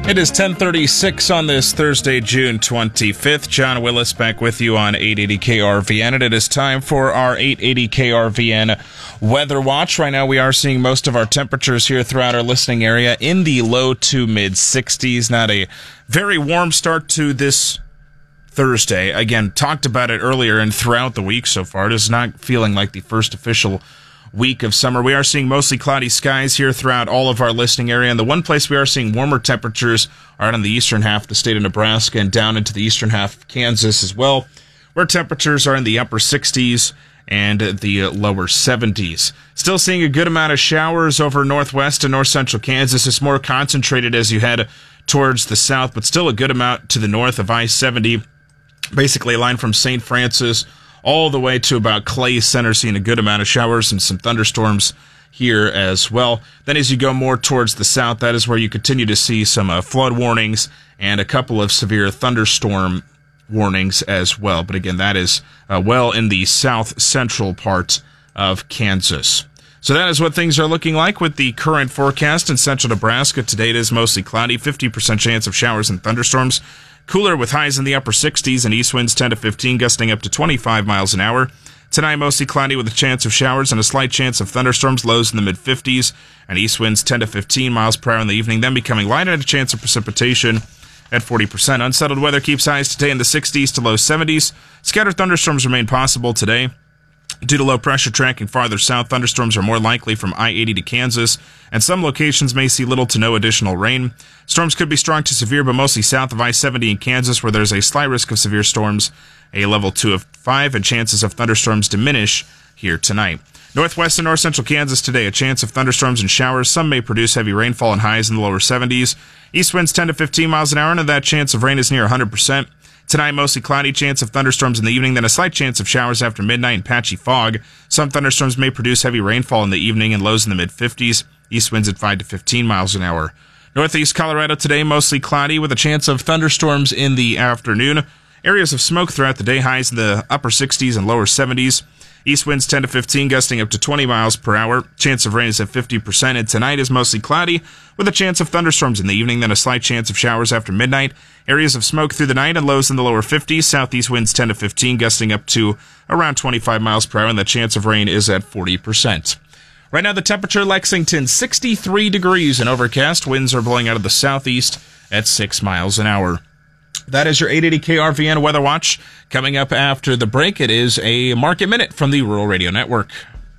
It is 10:36 on this Thursday, June 25th. John Willis back with you on 880 KRVN, and it is time for our 880 KRVN Weather Watch. Right now we are seeing most of our temperatures here throughout our listening area in the low to mid-60s. Not a very warm start to this Thursday. Again, talked about it earlier and throughout the week so far. It is not feeling like the first official week of summer. We are seeing mostly cloudy skies here throughout all of our listening area, and the one place we are seeing warmer temperatures are out in the eastern half of the state of Nebraska and down into the eastern half of Kansas as well, where temperatures are in the upper 60s and the lower 70s. Still seeing a good amount of showers over northwest and north central Kansas. It's more concentrated as you head towards the south, but still a good amount to the north of I-70, basically a line from St. Francis all the way to about Clay Center, seeing a good amount of showers and some thunderstorms here as well. Then as you go more towards the south, that is where you continue to see some flood warnings and a couple of severe thunderstorm warnings as well. But again, that is well in the south central part of Kansas. So that is what things are looking like with the current forecast in central Nebraska. Today it is mostly cloudy, 50% chance of showers and thunderstorms. Cooler with highs in the upper 60s and east winds 10 to 15, gusting up to 25 miles an hour. Tonight, mostly cloudy with a chance of showers and a slight chance of thunderstorms, lows in the mid-50s, and east winds 10 to 15 miles per hour in the evening, then becoming lighter and a chance of precipitation at 40%. Unsettled weather keeps highs today in the 60s to low 70s. Scattered thunderstorms remain possible today. Due to low pressure tracking farther south, thunderstorms are more likely from I-80 to Kansas, and some locations may see little to no additional rain. Storms could be strong to severe, but mostly south of I-70 in Kansas, where there's a slight risk of severe storms, a level 2 of 5, and chances of thunderstorms diminish here tonight. Northwest and north central Kansas today, a chance of thunderstorms and showers. Some may produce heavy rainfall and highs in the lower 70s. East winds 10 to 15 miles an hour, and that chance of rain is near 100%. Tonight, mostly cloudy, chance of thunderstorms in the evening, then a slight chance of showers after midnight and patchy fog. Some thunderstorms may produce heavy rainfall in the evening and lows in the mid-50s. East winds at 5 to 15 miles an hour. Northeast Colorado today, mostly cloudy with a chance of thunderstorms in the afternoon. Areas of smoke throughout the day, highs in the upper 60s and lower 70s. East winds 10 to 15, gusting up to 20 miles per hour. Chance of rain is at 50%, and tonight is mostly cloudy with a chance of thunderstorms in the evening, then a slight chance of showers after midnight. Areas of smoke through the night and lows in the lower 50s. Southeast winds 10 to 15, gusting up to around 25 miles per hour, and the chance of rain is at 40%. Right now, the temperature, Lexington, 63 degrees and overcast. Winds are blowing out of the southeast at 6 miles an hour. That is your 880 KRVN Weather Watch. Coming up after the break, it is a Market Minute from the Rural Radio Network.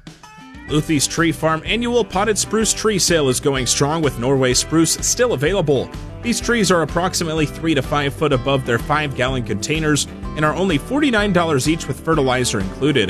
Luthie's Tree Farm annual potted spruce tree sale is going strong with Norway spruce still available. These trees are approximately 3 to 5 foot above their 5-gallon containers and are only $49 each with fertilizer included.